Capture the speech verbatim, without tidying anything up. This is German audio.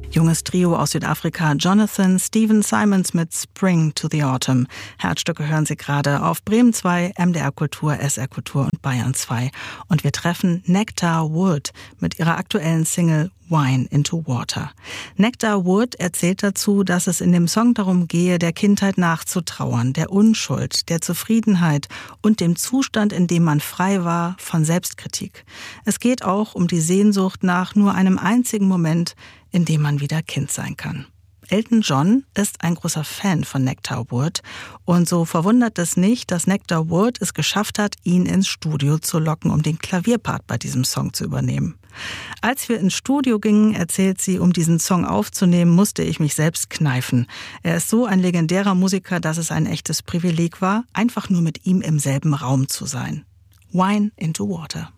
Junges Trio aus Südafrika, Jonathan Stephen Simons mit Spring to the Autumn. Herzstücke hören Sie gerade auf Bremen zwei, M D R Kultur, S R Kultur und Bayern zwei. Und wir treffen Nectar Wood mit ihrer aktuellen Single Wine into Water. Nectar Wood erzählt dazu, dass es in dem Song darum gehe, der Kindheit nachzutrauern, der Unschuld, der Zufriedenheit und dem Zustand, in dem man frei war von Selbstkritik. Es geht auch um die Sehnsucht nach nur einem einzigen Moment, in dem man wieder Kind sein kann. Elton John ist ein großer Fan von Nectar Wood und so verwundert es nicht, dass Nectar Wood es geschafft hat, ihn ins Studio zu locken, um den Klavierpart bei diesem Song zu übernehmen. Als wir ins Studio gingen, erzählt sie, um diesen Song aufzunehmen, musste ich mich selbst kneifen. Er ist so ein legendärer Musiker, dass es ein echtes Privileg war, einfach nur mit ihm im selben Raum zu sein. Wine into Water.